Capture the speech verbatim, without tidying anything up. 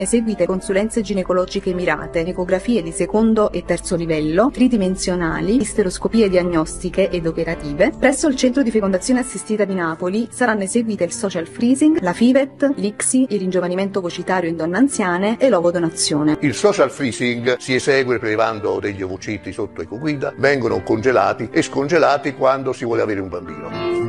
Eseguite consulenze ginecologiche mirate, ecografie di secondo e terzo livello, tridimensionali, isteroscopie diagnostiche ed operative. Presso il centro di fecondazione assistita di Napoli saranno eseguite il social freezing, la FIVET, l'I C S I, il ringiovanimento vocitario in donne anziane e l'ovodonazione. Il social freezing si esegue prelevando degli ovociti sotto ecoguida, vengono congelati e scongelati quando si vuole avere un bambino.